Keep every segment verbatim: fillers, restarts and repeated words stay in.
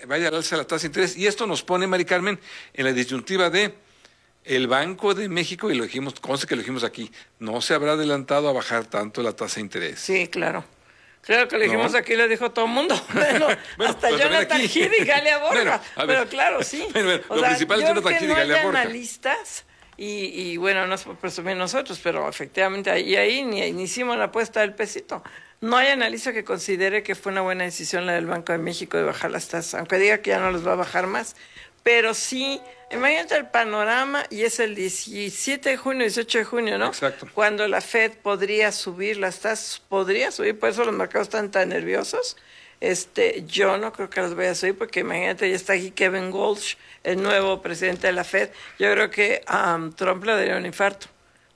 vaya al alza la tasa de interés. Y esto nos pone, Mari Carmen, en la disyuntiva de el Banco de México, y lo dijimos, conste que lo dijimos aquí, no se habrá adelantado a bajar tanto la tasa de interés. Sí, claro. Claro que lo dijimos ¿No? aquí, lo dijo todo el mundo. Bueno, bueno, hasta Jonathan Heath y Galia Borja. Bueno, ver, pero claro, sí. Bueno, bueno, o lo sea, principal es Jonathan Heath y Galia Borja. Analistas, y, y bueno, no es por presumir nosotros, pero efectivamente ahí, ahí ni, ni hicimos la apuesta del pesito. No hay analista que considere que fue una buena decisión la del Banco de México de bajar las tasas, aunque diga que ya no los va a bajar más. Pero sí, imagínate el panorama, y es el diecisiete de junio, dieciocho de junio, ¿no? Exacto. Cuando la Fed podría subir las tasas, podría subir, por eso los mercados están tan nerviosos. Este, yo no creo que las vaya a subir, porque imagínate, ya está aquí Kevin Walsh, el nuevo presidente de la Fed. Yo creo que a um, Trump le daría un infarto.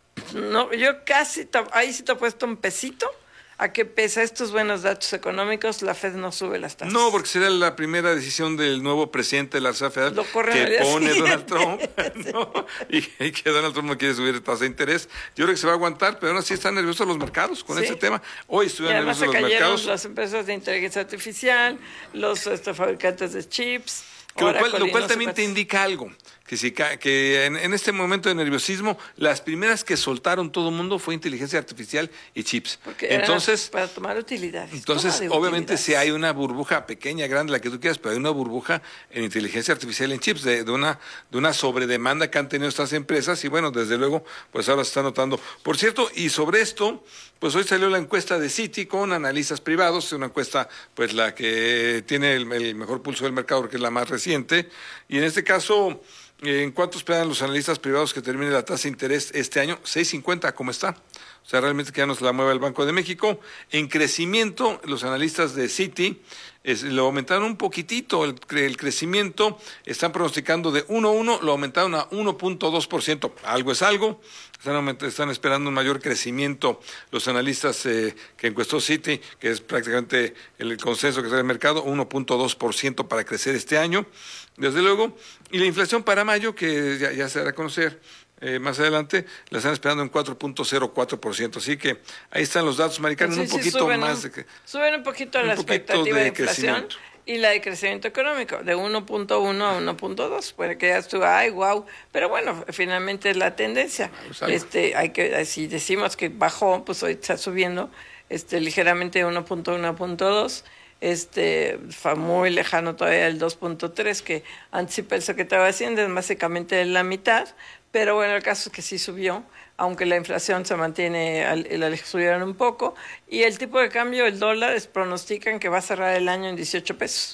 No, yo casi, ahí sí te he puesto un pesito a que pese a estos buenos datos económicos, la Fed no sube las tasas. No, porque será la primera decisión del nuevo presidente de la Reserva Federal Lo que pone siguiente. Donald Trump, ¿no? y, y que Donald Trump no quiere subir tasa de interés. Yo creo que se va a aguantar, pero aún así están nerviosos los mercados con Sí. ese tema. Hoy estuvieron nerviosos los mercados. Las empresas de inteligencia artificial, los este, fabricantes de chips. Que lo cual, lo cual no también te indica algo, que, si, que en, en este momento de nerviosismo, las primeras que soltaron todo el mundo fue inteligencia artificial y chips. Porque entonces, para tomar utilidades. Entonces, Toma de obviamente, utilidades. si hay una burbuja pequeña, grande, la que tú quieras, pero hay una burbuja en inteligencia artificial en chips, de, de una de una sobredemanda que han tenido estas empresas, y bueno, desde luego, pues ahora se está notando. Por cierto, y sobre esto, pues hoy salió la encuesta de Citi con analistas privados, una encuesta, pues la que tiene el, el mejor pulso del mercado, porque es la más reciente, y en este caso, ¿en cuánto esperan los analistas privados que termine la tasa de interés este año? seis cincuenta, ¿cómo está? O sea, realmente que ya no se la mueve el Banco de México. En crecimiento, los analistas de Citi es, lo aumentaron un poquitito, el, el crecimiento, están pronosticando de uno punto uno, lo aumentaron a uno punto dos por ciento, algo es algo. Están, están esperando un mayor crecimiento los analistas eh, que encuestó Citi, que es prácticamente el consenso que está en el mercado, uno punto dos por ciento para crecer este año, desde luego. Y la inflación para mayo, que ya, ya se dará a conocer eh, más adelante, la están esperando en cuatro punto cero cuatro por ciento. Así que ahí están los datos, Mari Carmen, Sí, un sí, poquito suben más. Un, de, suben un poquito un la poquito expectativa de de, inflación y la de crecimiento económico, de uno punto uno a uno punto dos, puede que ya estuvo, ay, wow, pero bueno, finalmente es la tendencia. Este, hay que, si decimos que bajó, pues hoy está subiendo este, ligeramente uno punto uno a uno punto dos, este, fue muy lejano todavía el dos punto tres que anticipa el secretario de Hacienda, es básicamente la mitad, pero bueno, el caso es que sí subió, aunque la inflación se mantiene, la subieron un poco, y el tipo de cambio, el dólar, es, pronostican que va a cerrar el año en dieciocho pesos.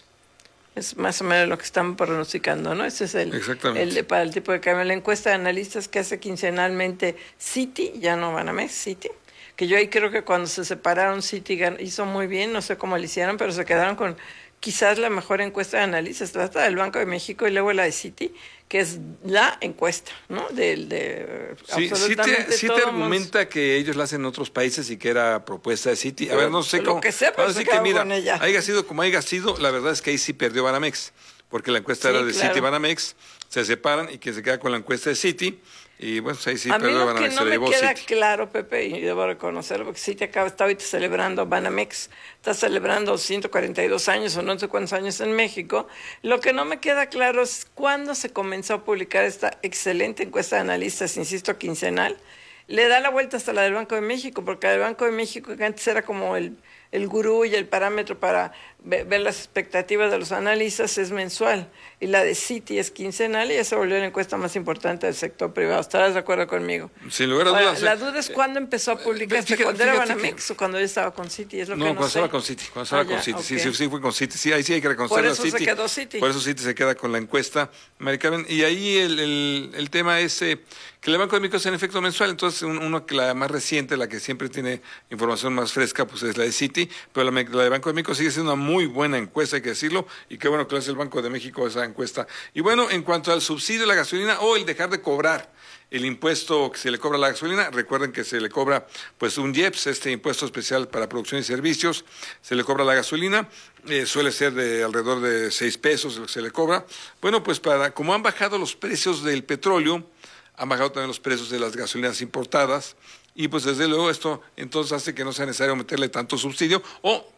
Es más o menos lo que están pronosticando, ¿no? Ese es el, el para el tipo de cambio. La encuesta de analistas que hace quincenalmente Citi, ya no Banamex, Citi, que yo ahí creo que cuando se separaron Citi hizo muy bien, no sé cómo lo hicieron, pero se quedaron con quizás la mejor encuesta de analistas. Trata del Banco de México y luego la de Citi, que es la encuesta, ¿no? De, de sí, absolutamente sí te, sí te argumenta mundo. Que ellos la hacen en otros países y que era propuesta de Citi. A ver, no sé lo cómo. Que sea, pero así se que mira, con ella. haya sido como haya sido, la verdad es que ahí sí perdió Banamex, porque la encuesta sí, era de claro. Citi y Banamex, se separan y que se queda con la encuesta de Citi. Y bueno, ahí sí, a mí lo Banamex que no se me llevó queda Citi. claro, Pepe, y debo reconocerlo, porque Citi acaba, está ahorita celebrando, Banamex está celebrando ciento cuarenta y dos años o no sé cuántos años en México. Lo que no me queda claro es cuándo se comenzó a publicar esta excelente encuesta de analistas, insisto, quincenal. Le da la vuelta hasta la del Banco de México, porque la del Banco de México, que antes era como el, el gurú y el parámetro para ver, ver las expectativas de los analistas, es mensual. Y la de Citi es quincenal y ya se volvió la encuesta más importante del sector privado. ¿Estarás de acuerdo conmigo? Sin lugar a dudas. Ahora, la duda es cuándo empezó a publicarse, fíjate, cuando era fíjate, Banamex fíjate. o cuando él estaba con Citi, es lo no, que no cuando sé. estaba con Citi, cuando estaba ah, con ya, Citi, okay. sí, sí, sí fue con Citi, sí, ahí sí hay que reconocer Por eso Citi. se quedó Citi. Por eso Citi se queda con la encuesta, Mari Carmen, y ahí el, el, el tema es eh, que el Banco de México es en efecto mensual, entonces uno que la más reciente, la que siempre tiene información más fresca, pues es la de Citi, pero la, la de Banco de México sigue siendo una muy buena encuesta, hay que decirlo, y qué bueno que lo hace el Banco de México esa encuesta. Y bueno, en cuanto al subsidio de la gasolina o el dejar de cobrar el impuesto que se le cobra a la gasolina, recuerden que se le cobra pues un I E P S, este impuesto especial para producción y servicios, se le cobra a la gasolina, eh, suele ser de alrededor de seis pesos lo que se le cobra. Bueno, pues para como han bajado los precios del petróleo, han bajado también los precios de las gasolinas importadas, y pues desde luego esto entonces hace que no sea necesario meterle tanto subsidio, o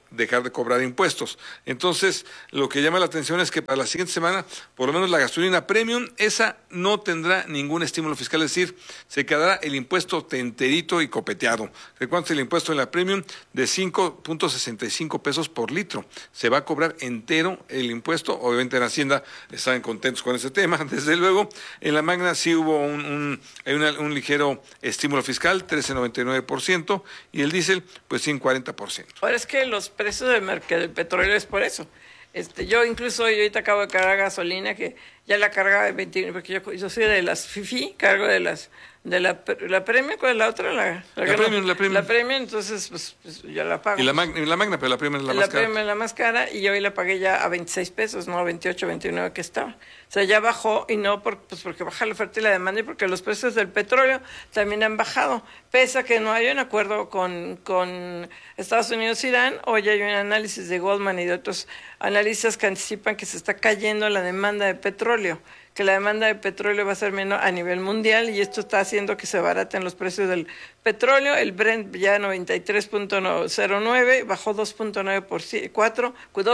dejar de cobrar impuestos. Entonces, lo que llama la atención es que para la siguiente semana, por lo menos la gasolina premium, esa no tendrá ningún estímulo fiscal, es decir, se quedará el impuesto enterito y copeteado. ¿Cuánto es el impuesto en la premium? De cinco punto sesenta y cinco pesos por litro. Se va a cobrar entero el impuesto. Obviamente en Hacienda están contentos con ese tema, desde luego. En la Magna sí hubo un, un, hay una, un ligero estímulo fiscal, trece punto noventa y nueve por ciento, y el diésel, pues sí, cuarenta por ciento. Ahora es que los precios del mercado del petróleo es por eso. Este, yo incluso, yo ahorita acabo de cargar gasolina, que ya la cargaba de veinte, porque yo, yo soy de las FIFI, cargo de las, de la, la Premium, ¿cuál es la otra? La, la, la, premium, la Premium. La Premium, entonces, pues, pues yo la pago. Y la, mag, la Magna, pero la Premium es la, la más cara. La Premium es la más cara, y hoy la pagué ya a veintiséis pesos, no a veintiocho, veintinueve que estaba. O sea, ya bajó, y no por, pues porque baja la oferta y la demanda, y porque los precios del petróleo también han bajado. Pese a que no hay un acuerdo con, con Estados Unidos e Irán, hoy hay un análisis de Goldman y de otros analistas que anticipan que se está cayendo la demanda de petróleo, que la demanda de petróleo va a ser menor a nivel mundial, y esto está haciendo que se abaraten los precios del petróleo. El Brent ya noventa y tres punto cero nueve, bajó dos punto cero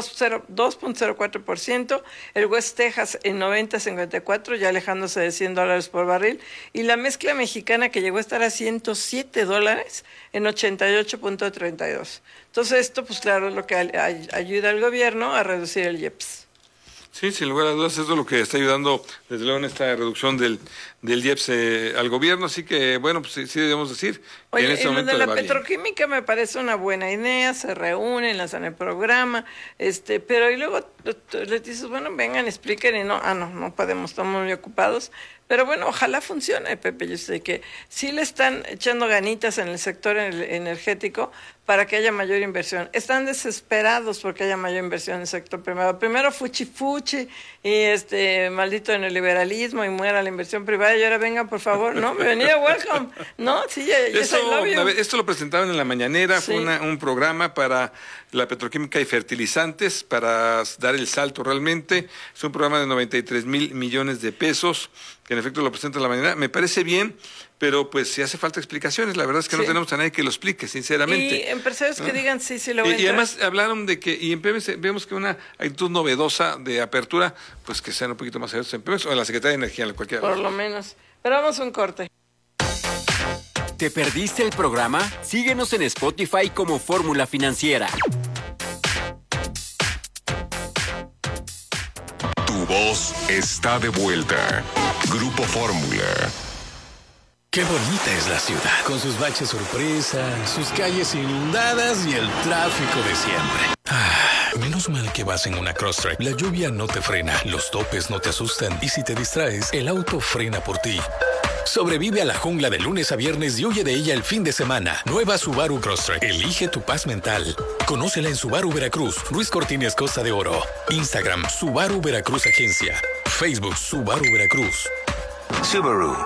cuatro por ciento. El West Texas en noventa punto cincuenta y cuatro, ya alejándose de cien dólares por barril. Y la mezcla mexicana, que llegó a estar a ciento siete dólares, en ochenta y ocho punto treinta y dos. Entonces esto, pues claro, es lo que ayuda al gobierno a reducir el I E P S. Sí, sin lugar a dudas, eso es lo que está ayudando, desde luego, en esta reducción del, del I E P S eh, al gobierno. Así que, bueno, pues sí, sí debemos decir Oye, que en este en momento lo de la le va petroquímica bien. Me parece una buena idea, se reúnen, lanzan el programa, este, pero y luego les dices, bueno, vengan, expliquen, y no, ah, no, no podemos, estamos muy ocupados. Pero bueno, ojalá funcione, Pepe. Yo sé que sí le están echando ganitas en el sector energético para que haya mayor inversión. Están desesperados porque haya mayor inversión en el sector privado. Primero fuchi fuchi y este maldito neoliberalismo y muera la inversión privada, y ahora vengan, por favor, no, bienvenida, welcome. No, sí, ya, ya Eso, a ver, esto lo presentaban en la mañanera, sí. Fue una, un programa para la petroquímica y fertilizantes, para dar el salto realmente. Es un programa de noventa y tres mil millones de pesos, que en efecto lo presenta en la mañana. Me parece bien, pero pues si hace falta explicaciones, la verdad es que sí. No tenemos a nadie que lo explique, sinceramente. Y empresarios que ¿no? digan sí, sí lo voy voy a Y además hablaron de que, y en Pemex vemos que una actitud novedosa de apertura, pues que sean un poquito más abiertos en Pemex o en la Secretaría de Energía, en cualquiera. Por lo menos. Pero vamos a un corte. ¿Te perdiste el programa? Síguenos en Spotify como Fórmula Financiera. Tu voz está de vuelta. Grupo Fórmula. Qué bonita es la ciudad, con sus baches sorpresa, sus calles inundadas y el tráfico de siempre. Ah, menos mal que vas en una Crosstrek. La lluvia no te frena, los topes no te asustan, y si te distraes, el auto frena por ti. Sobrevive a la jungla de lunes a viernes y huye de ella el fin de semana. Nueva Subaru Crosstrek. Elige tu paz mental. Conócela en Subaru Veracruz, Ruiz Cortines Costa de Oro. Instagram, Subaru Veracruz Agencia. Facebook, Subaru Veracruz. Subaru.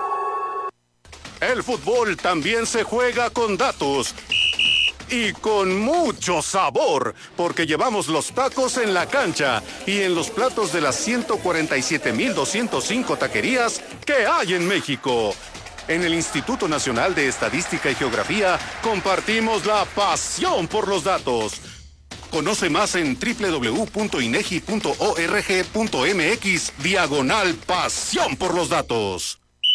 El fútbol también se juega con datos. Y con mucho sabor, porque llevamos los tacos en la cancha y en los platos de las ciento cuarenta y siete mil doscientos cinco taquerías que hay en México. En el Instituto Nacional de Estadística y Geografía compartimos la pasión por los datos. Conoce más en doble u doble u doble u punto inegi punto org punto mx diagonal pasión por los datos.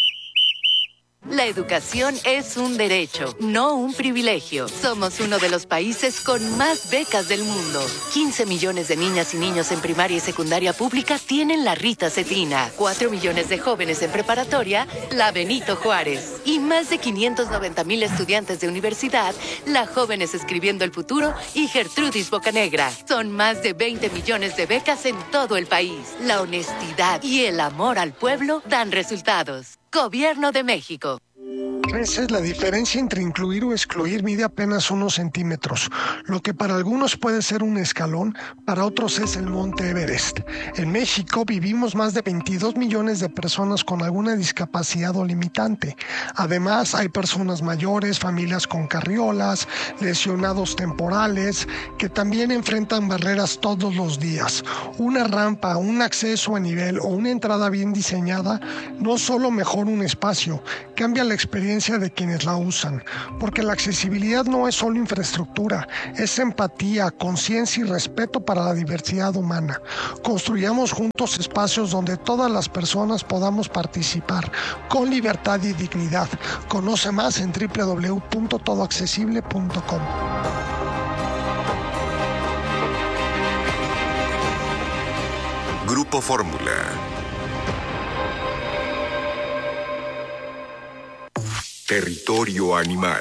La educación es un derecho, no un privilegio. Somos uno de los países con más becas del mundo. quince millones de niñas y niños en primaria y secundaria pública tienen la Rita Cetina. cuatro millones de jóvenes en preparatoria, la Benito Juárez. Y más de quinientos noventa mil estudiantes de universidad, la Jóvenes Escribiendo el Futuro y Gertrudis Bocanegra. Son más de veinte millones de becas en todo el país. La honestidad y el amor al pueblo dan resultados. Gobierno de México. Esa es la diferencia entre incluir o excluir. Mide apenas unos centímetros. Lo que para algunos puede ser un escalón, para otros es el Monte Everest. En México vivimos más de veintidós millones de personas con alguna discapacidad o limitante. Además, hay personas mayores, familias con carriolas, lesionados temporales, que también enfrentan barreras todos los días. Una rampa, un acceso a nivel o una entrada bien diseñada no solo mejora un espacio, cambia la experiencia experiencia de quienes la usan, porque la accesibilidad no es solo infraestructura, es empatía, conciencia y respeto para la diversidad humana. Construyamos juntos espacios donde todas las personas podamos participar con libertad y dignidad. Conoce más en doble u doble u doble u punto todo accesible punto com. Grupo Fórmula. Territorio animal.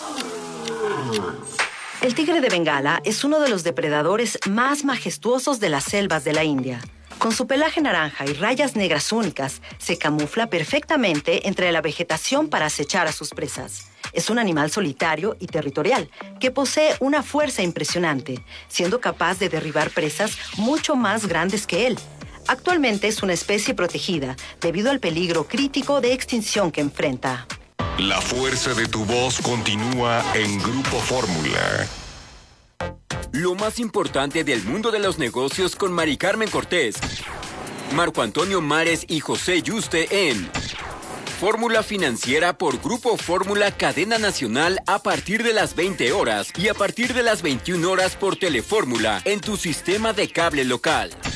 El tigre de Bengala es uno de los depredadores más majestuosos de las selvas de la India. Con su pelaje naranja y rayas negras únicas, se camufla perfectamente entre la vegetación para acechar a sus presas. Es un animal solitario y territorial, que posee una fuerza impresionante, siendo capaz de derribar presas mucho más grandes que él. Actualmente es una especie protegida debido al peligro crítico de extinción que enfrenta. La fuerza de tu voz continúa en Grupo Fórmula. Lo más importante del mundo de los negocios con Mari Carmen Cortés, Marco Antonio Mares y José Yuste en Fórmula Financiera por Grupo Fórmula Cadena Nacional a partir de las veinte horas y a partir de las veintiuna horas por Telefórmula en tu sistema de cable local.